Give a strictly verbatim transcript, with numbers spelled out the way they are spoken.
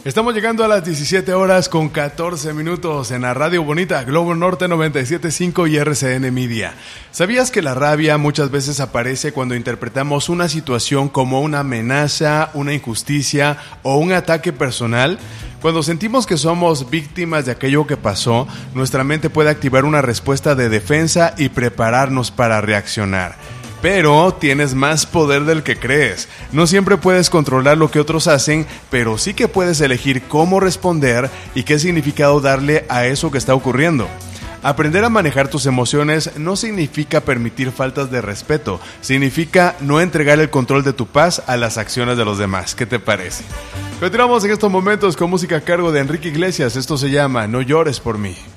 Estamos llegando a las diecisiete horas con catorce minutos en la Radio Bonita, Globo Norte noventa y siete punto cinco y R C N Media. ¿Sabías que la rabia muchas veces aparece cuando interpretamos una situación como una amenaza, una injusticia o un ataque personal? Cuando sentimos que somos víctimas de aquello que pasó, nuestra mente puede activar una respuesta de defensa y prepararnos para reaccionar. Pero tienes más poder del que crees. No siempre puedes controlar lo que otros hacen, pero sí que puedes elegir cómo responder y qué significado darle a eso que está ocurriendo. Aprender a manejar tus emociones no significa permitir faltas de respeto, significa no entregar el control de tu paz a las acciones de los demás. ¿Qué te parece? Continuamos en estos momentos con música a cargo de Enrique Iglesias. Esto se llama No llores por mí.